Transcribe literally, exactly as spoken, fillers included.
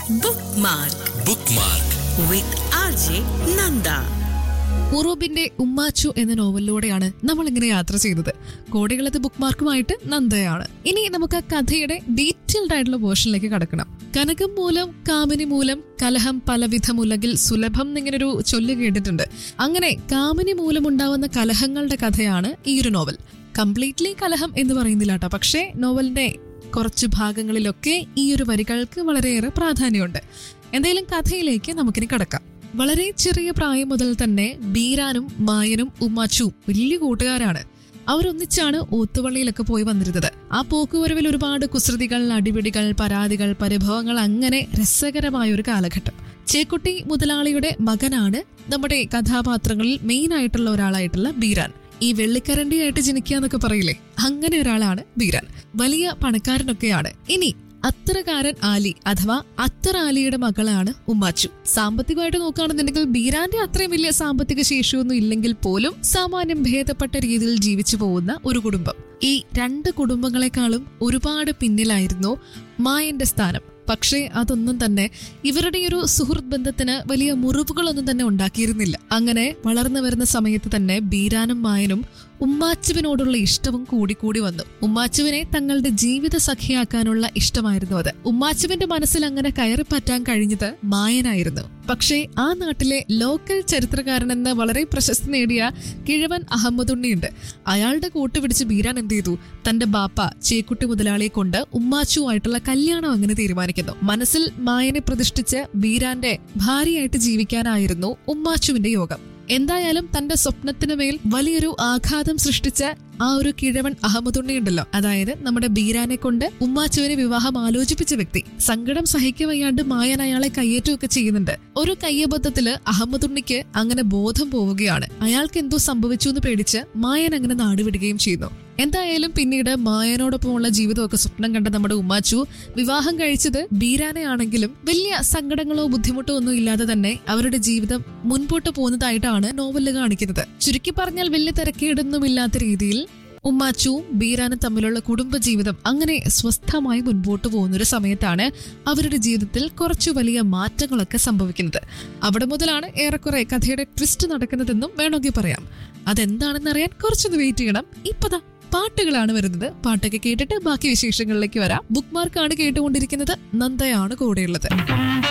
Bookmark Bookmark with R J Nanda. ഉറൂബിന്റെ Ummachu എന്ന നോവലിലൂടെയാണ് നമ്മൾ ഇങ്ങനെ യാത്ര ചെയ്തത്. കോടികളത്ത് ബുക്ക്മാർക്കുമായിട്ട് നന്ദയാണ്. ഇനി നമുക്ക് ആ കഥയുടെ ഡീറ്റെയിൽഡ് ആയിട്ടുള്ള വേർഷനിലേക്ക് കടക്കണം. കനകം മൂലം കാമിനി മൂലം കലഹം പലവിധം ഉലകിൽ സുലഭം എന്നിങ്ങനൊരു ചൊല്ല് കേട്ടിട്ടുണ്ട്. അങ്ങനെ കാമിനി മൂലം ഉണ്ടാവുന്ന കലഹങ്ങളുടെ കഥയാണ് ഈ ഒരു നോവൽ. കംപ്ലീറ്റ്ലി കലഹം എന്ന് പറയുന്നില്ല കേട്ടോ, പക്ഷേ നോവലിന്റെ കുറച്ച് ഭാഗങ്ങളിലൊക്കെ ഈ ഒരു വരികൾക്ക് വളരെയേറെ പ്രാധാന്യമുണ്ട്. എന്തായാലും കഥയിലേക്ക് നമുക്കിനി കടക്കാം. വളരെ ചെറിയ പ്രായം മുതൽ തന്നെ ബീരാനും മായനും ഉമ്മാച്ചുവും വലിയ കൂട്ടുകാരാണ്. അവരൊന്നിച്ചാണ് ഓത്തുവള്ളിയിലൊക്കെ പോയി വന്നിരുന്നത്. ആ പോക്കുവരവിൽ ഒരുപാട് കുസൃതികൾ, അടിപിടികൾ, പരാതികൾ, പരിഭവങ്ങൾ, അങ്ങനെ രസകരമായ ഒരു കാലഘട്ടം. ചേക്കുട്ടി മുതലാളിയുടെ മകനാണ് നമ്മുടെ കഥാപാത്രങ്ങളിൽ മെയിൻ ആയിട്ടുള്ള ഒരാളായിട്ടുള്ള ബീരാൻ. ഈ വെള്ളിക്കരണ്ടിയായിട്ട് ജനിക്കുക എന്നൊക്കെ പറയില്ലേ, അങ്ങനെ ഒരാളാണ് ബീരാൻ. വലിയ പണക്കാരനൊക്കെയാണ്. ഇനി അത്തറകാരൻ ആലി അഥവാ അത്തർ ആലിയുടെ മകളാണ് ഉമ്മാച്ചു. സാമ്പത്തികമായിട്ട് നോക്കുകയാണെന്നുണ്ടെങ്കിൽ ബീരാന്റെ അത്രയും വലിയ സാമ്പത്തിക ശേഷിയൊന്നും ഇല്ലെങ്കിൽ പോലും സാമാന്യം ഭേദപ്പെട്ട രീതിയിൽ ജീവിച്ചു പോകുന്ന ഒരു കുടുംബം. ഈ രണ്ട് കുടുംബങ്ങളെക്കാളും ഒരുപാട് പിന്നിലായിരുന്നു മായന്റെ സ്ഥാനം. പക്ഷേ അതൊന്നും തന്നെ ഇവരുടെ ഒരു സുഹൃത്ത് ബന്ധത്തിന് വലിയ മുറിവുകളൊന്നും തന്നെ ഉണ്ടാക്കിയിരുന്നില്ല. അങ്ങനെ വളർന്നു വരുന്ന സമയത്ത് തന്നെ ബീരാനും മായനും ഉമ്മാച്ചുവിനോടുള്ള ഇഷ്ടവും കൂടിക്കൂടി വന്നു. ഉമ്മാച്ചുവിനെ തങ്ങളുടെ ജീവിത സഖിയാക്കാനുള്ള ഇഷ്ടമായിരുന്നു അത്. ഉമ്മാച്ചുവിന്റെ മനസ്സിൽ അങ്ങനെ കയറിപ്പറ്റാൻ കഴിഞ്ഞത് മായനായിരുന്നു. പക്ഷേ ആ നാട്ടിലെ ലോക്കൽ ചരിത്രകാരനെന്ന് വളരെ പ്രശസ്തി നേടിയ കിഴവൻ അഹമ്മദുണ്ണിയുണ്ട്. അയാളുടെ കൂട്ടുപിടിച്ച് ബീരാൻ എന്ത് ചെയ്തു? തന്റെ ബാപ്പ ചേക്കുട്ടി മുതലാളിയെ കൊണ്ട് ഉമ്മാച്ചുവായിട്ടുള്ള കല്യാണം അങ്ങനെ തീരുമാനിക്കുന്നു. മനസ്സിൽ മായനെ പ്രതിഷ്ഠിച്ച് ബീരാന്റെ ഭാര്യയായിട്ട് ജീവിക്കാനായിരുന്നു ഉമ്മാച്ചുവിന്റെ യോഗം. എന്തായാലും തന്റെ സ്വപ്നത്തിനു മേൽ വലിയൊരു ആഘാതം സൃഷ്ടിച്ച ആ ഒരു കിഴവൻ അഹമ്മദുണ്ണി ഉണ്ടല്ലോ, അതായത് നമ്മുടെ ബീരാനെ കൊണ്ട് ഉമ്മാച്ചുവിനെ വിവാഹം ആലോചിപ്പിച്ച വ്യക്തി, സങ്കടം സഹിക്കവയ്യാണ്ട് മായൻ അയാളെ കയ്യേറ്റുമൊക്കെ ചെയ്യുന്നുണ്ട്. ഒരു കയ്യബദ്ധത്തില് അഹമ്മദുണ്ണിക്ക് അങ്ങനെ ബോധം പോവുകയാണ്. അയാൾക്ക് എന്തോ സംഭവിച്ചു എന്ന് പേടിച്ച് മായൻ അങ്ങനെ നാടുവിടുകയും ചെയ്യുന്നു. എന്തായാലും പിന്നീട് മായനോടൊപ്പമുള്ള ജീവിതമൊക്കെ സ്വപ്നം കണ്ട നമ്മുടെ ഉമ്മാച്ചു വിവാഹം കഴിച്ചത് ബീരാനെ ആണെങ്കിലും വലിയ സങ്കടങ്ങളോ ബുദ്ധിമുട്ടോ ഒന്നും ഇല്ലാതെ തന്നെ അവരുടെ ജീവിതം മുൻപോട്ട് പോകുന്നതായിട്ടാണ് നോവലിൽ കാണിക്കുന്നത്. ചുരുക്കി പറഞ്ഞാൽ വലിയ തിരക്കേടൊന്നും ഇല്ലാത്ത രീതിയിൽ ഉമ്മാച്ചുവും ബീരാനും തമ്മിലുള്ള കുടുംബജീവിതം അങ്ങനെ സ്വസ്ഥമായി മുൻപോട്ട് പോകുന്നൊരു സമയത്താണ് അവരുടെ ജീവിതത്തിൽ കുറച്ചു വലിയ മാറ്റങ്ങളൊക്കെ സംഭവിക്കുന്നത്. അവിടെ മുതലാണ് ഏറെക്കുറെ കഥയുടെ ട്വിസ്റ്റ് നടക്കുന്നതെന്നും വേണമെങ്കിൽ പറയാം. അതെന്താണെന്നറിയാൻ കുറച്ചൊന്ന് വെയിറ്റ് ചെയ്യണം. ഇപ്പതാ പാട്ടുകളാണ് വരുന്നത്. പാട്ടൊക്കെ കേട്ടിട്ട് ബാക്കി വിശേഷങ്ങളിലേക്ക് വരാം. ബുക്ക്മാർക്കാണ് കേട്ടുകൊണ്ടിരിക്കുന്നത്. നന്ദയാണ് കൂടെയുള്ളത്.